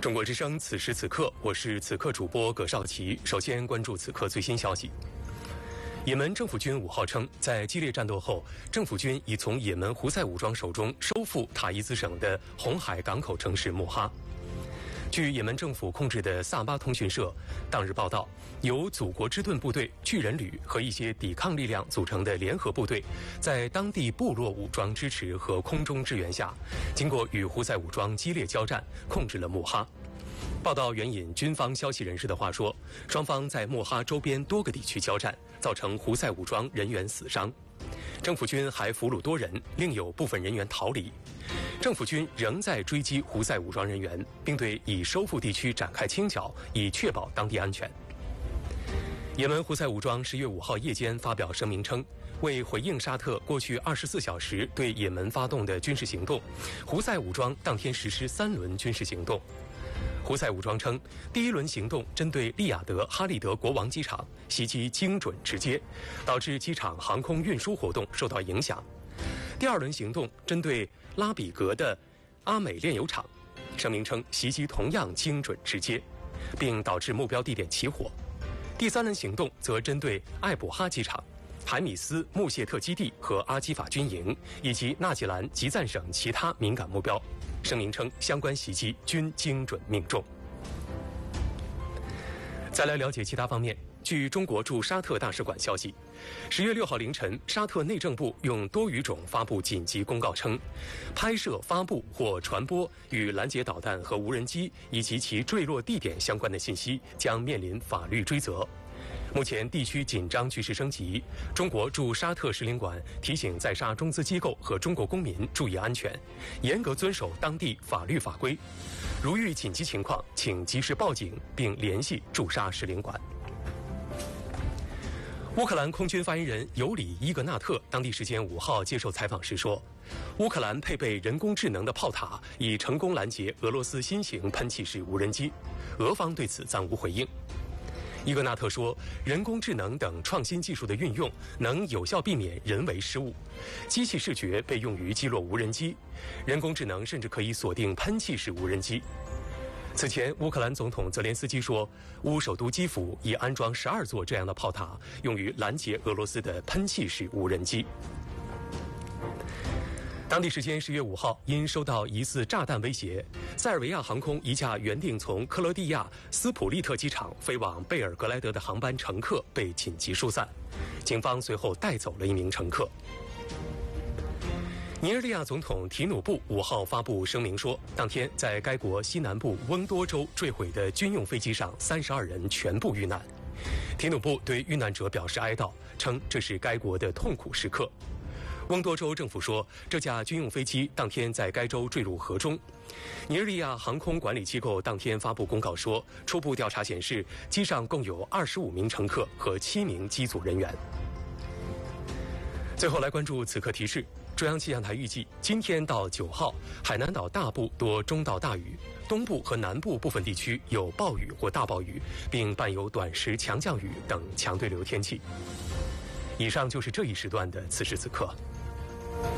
中国之声，此时此刻，我是此刻主播葛少奇。首先关注此刻最新消息。也门政府军5号称，在激烈战斗后，政府军已从也门胡塞武装手中收复塔伊兹省的红海港口城市穆哈。据也门政府控制的萨巴通讯社当日报道，由祖国之盾部队、巨人旅和一些抵抗力量组成的联合部队，在当地部落武装支持和空中支援下，经过与胡塞武装激烈交战，控制了穆哈。报道援引军方消息人士的话说，双方在穆哈周边多个地区交战，造成胡塞武装人员死伤。政府军还俘虏多人，另有部分人员逃离。政府军仍在追击胡塞武装人员，并对已收复地区展开清剿，以确保当地安全。也门胡塞武装10月5号夜间发表声明称，为回应沙特过去24小时对也门发动的军事行动，胡塞武装当天实施3轮军事行动。胡塞武装称，第1轮行动针对利雅得哈利德国王机场，袭击精准直接，导致机场航空运输活动受到影响。第2轮行动针对拉比格的阿美炼油厂，声明称袭击同样精准直接，并导致目标地点起火。第3轮行动则针对艾卜哈机场、海米斯穆谢特基地和阿基法军营，以及纳吉兰吉赞省其他敏感目标。声明称，相关袭击均精准命中。再来了解其他方面。据中国驻沙特大使馆消息，10月6号凌晨，沙特内政部用多语种发布紧急公告称，拍摄、发布或传播与拦截导弹和无人机以及其坠落地点相关的信息将面临法律追责。目前地区紧张局势升级，中国驻沙特使领馆提醒在沙中资机构和中国公民注意安全，严格遵守当地法律法规。如遇紧急情况，请及时报警并联系驻沙使领馆。乌克兰空军发言人尤里伊格纳特当地时间5号接受采访时说，乌克兰配备人工智能的炮塔，已成功拦截俄罗斯新型喷气式无人机，俄方对此暂无回应。伊格纳特说，人工智能等创新技术的运用能有效避免人为失误，机器视觉被用于击落无人机，人工智能甚至可以锁定喷气式无人机。此前，乌克兰总统泽连斯基说，乌首都基辅已安装12座这样的炮塔，用于拦截俄罗斯的喷气式无人机。当地时间10月5号，因收到疑似炸弹威胁，塞尔维亚航空一架原定从克罗地亚斯普利特机场飞往贝尔格莱德的航班乘客被紧急疏散，警方随后带走了1名乘客。尼日利亚总统提努布5号发布声明说，当天在该国西南部翁多州坠毁的军用飞机上32人全部遇难。提努布对遇难者表示哀悼，称这是该国的痛苦时刻。翁多州政府说，这架军用飞机当天在该州坠入河中。尼日利亚航空管理机构当天发布公告说，初步调查显示，机上共有25名乘客和7名机组人员。最后来关注此刻提示，中央气象台预计今天到9号，海南岛大部多中到大雨，东部和南部部分地区有暴雨或大暴雨，并伴有短时强降雨等强对流天气。以上就是这一时段的此时此刻。